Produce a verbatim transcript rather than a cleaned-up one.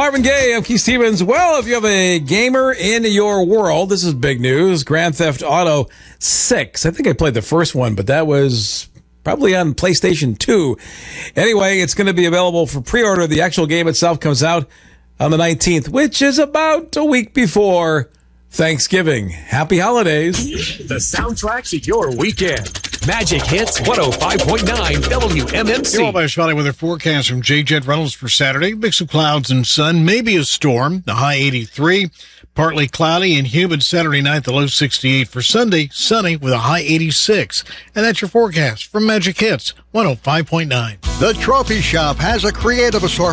Marvin Gaye, I'm Keith Stevens. Well, if you have a gamer in your world, this is big news. Grand Theft Auto six. I think I played the first one, but that was probably on PlayStation two. Anyway, it's going to be available for pre-order. The actual game itself comes out on the nineteenth, which is about a week before Thanksgiving. Happy holidays. The soundtrack to your weekend. Magic Hits one oh five point nine W M M C. You're all by spotting weather forecast from J. Jet Reynolds for Saturday. Mix of clouds and sun, maybe a storm. The high eighty-three. Partly cloudy and humid Saturday night, the low sixty-eight. For Sunday, sunny with a high eighty-six. And that's your forecast from Magic Hits one oh five point nine. The Trophy Shop has a creative assortment